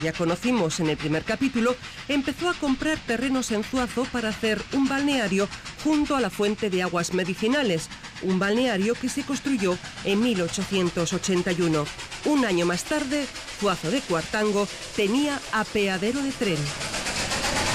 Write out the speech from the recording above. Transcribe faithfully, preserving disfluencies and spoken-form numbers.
ya conocimos en el primer capítulo, empezó a comprar terrenos en Zuazo para hacer un balneario junto a la fuente de aguas medicinales, un balneario que se construyó en mil ochocientos ochenta y uno. Un año más tarde, Zuazo de Cuartango tenía apeadero de tren.